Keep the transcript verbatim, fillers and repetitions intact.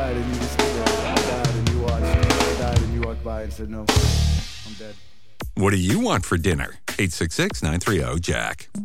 died and you just stood there. I died and you watched. I died and you walked by and said, no, I'm dead. What do you want for dinner? eight six six, nine three zero, Jack.